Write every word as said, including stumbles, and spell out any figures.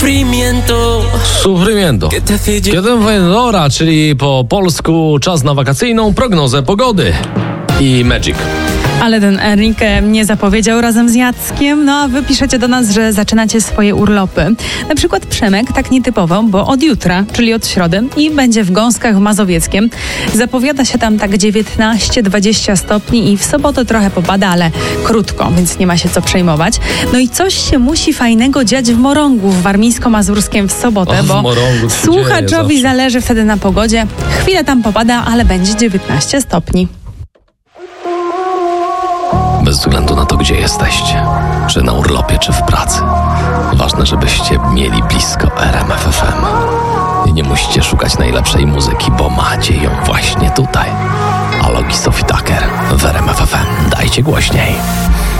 Sufrimiento. Sufrimiento. Kiedy Vendora, czyli po polsku czas na wakacyjną prognozę pogody. I Magic. Ale ten Enrique nie zapowiedział razem z Jackiem, no a wy piszecie do nas, że zaczynacie swoje urlopy. Na przykład Przemek, tak nietypowo, bo od jutra, czyli od środy i będzie w Gąskach Mazowieckiem. Zapowiada się tam tak dziewiętnaście dwadzieścia stopni i w sobotę trochę popada, ale krótko, więc nie ma się co przejmować. No i coś się musi fajnego dziać w Morągu, w warmińsko-mazurskiem w sobotę, O, w bo Morągu się słuchaczowi dzieje zależy wtedy na pogodzie. Chwilę tam popada, ale będzie dziewiętnaście stopni. Bez względu na to, gdzie jesteście, czy na urlopie, czy w pracy. Ważne, żebyście mieli blisko R M F F M. I nie musicie szukać najlepszej muzyki, bo macie ją właśnie tutaj. Alok i Sophie Tucker w R M F F M. Dajcie głośniej.